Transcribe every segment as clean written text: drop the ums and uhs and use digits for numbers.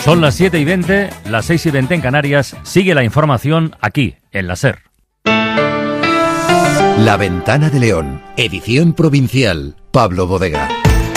Son las 7:20, las 6:20 en Canarias. Sigue la información aquí, en la SER. La Ventana de León, edición provincial. Pablo Bodega.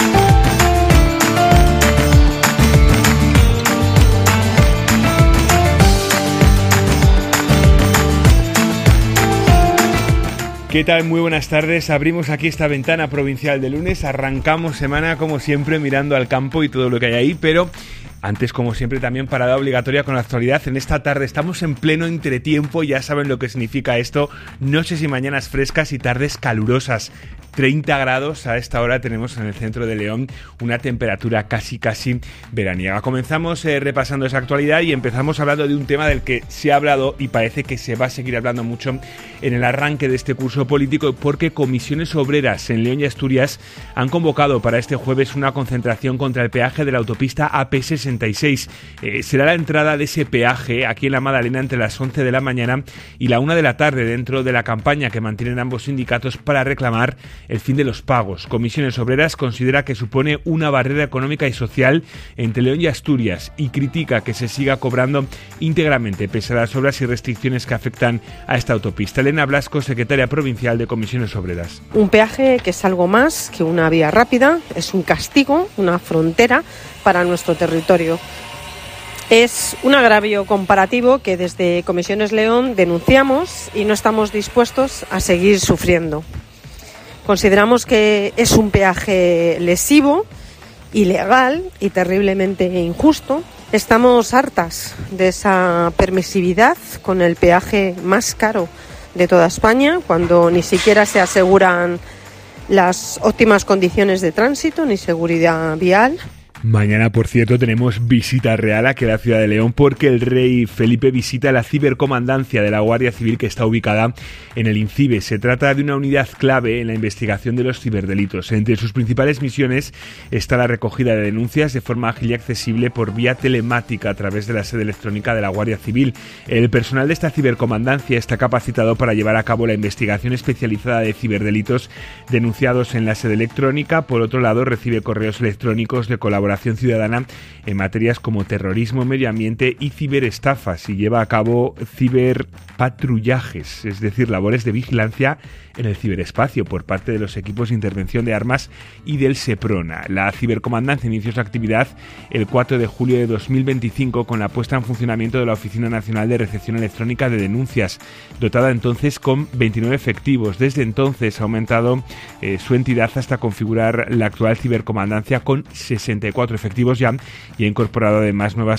¿Qué tal? Muy buenas tardes. Abrimos aquí esta ventana provincial de lunes. Arrancamos semana, como siempre, mirando al campo y todo lo que hay ahí, pero antes, como siempre, también parada obligatoria con la actualidad. En esta tarde estamos en pleno entretiempo, ya saben lo que significa esto. Noches y mañanas frescas y tardes calurosas. 30 grados a esta hora tenemos en el centro de León, una temperatura casi veraniega. Comenzamos repasando esa actualidad y empezamos hablando de un tema del que se ha hablado y parece que se va a seguir hablando mucho en el arranque de este curso político, porque comisiones obreras en León y Asturias han convocado para este jueves una concentración contra el peaje de la autopista AP66. Será la entrada de ese peaje aquí en La Madalena entre las 11 de la mañana y la 1 de la tarde, dentro de la campaña que mantienen ambos sindicatos para reclamar el fin de los pagos. Comisiones Obreras considera que supone una barrera económica y social entre León y Asturias y critica que se siga cobrando íntegramente pese a las obras y restricciones que afectan a esta autopista. Elena Blasco, secretaria provincial de Comisiones Obreras. Un peaje que es algo más que una vía rápida, es un castigo, una frontera para nuestro territorio. Es un agravio comparativo que desde Comisiones León denunciamos y no estamos dispuestos a seguir sufriendo. Consideramos que es un peaje lesivo, ilegal y terriblemente injusto. Estamos hartas de esa permisividad con el peaje más caro de toda España, cuando ni siquiera se aseguran las óptimas condiciones de tránsito ni seguridad vial. Mañana, por cierto, tenemos visita real aquí a la ciudad de León, porque el rey Felipe visita la cibercomandancia de la Guardia Civil, que está ubicada en el INCIBE. Se trata de una unidad clave en la investigación de los ciberdelitos. Entre sus principales misiones está la recogida de denuncias de forma ágil y accesible por vía telemática a través de la sede electrónica de la Guardia Civil. El personal de esta cibercomandancia está capacitado para llevar a cabo la investigación especializada de ciberdelitos denunciados en la sede electrónica. Por otro lado, recibe correos electrónicos de colaboración ciudadana en materias como terrorismo, medio ambiente y ciberestafas, y lleva a cabo ciberpatrullajes, es decir, labores de vigilancia en el ciberespacio por parte de los equipos de intervención de armas y del SEPRONA. La cibercomandancia inició su actividad el 4 de julio de 2025 con la puesta en funcionamiento de la Oficina Nacional de Recepción Electrónica de Denuncias, dotada entonces con 29 efectivos. Desde entonces ha aumentado su entidad hasta configurar la actual cibercomandancia con 64 efectivos ya, y ha incorporado además nuevas